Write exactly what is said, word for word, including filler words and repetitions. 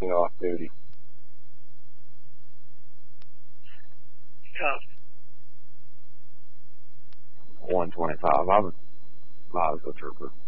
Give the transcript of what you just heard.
off duty. Tough. one twenty-five. I'm a Mazda trooper.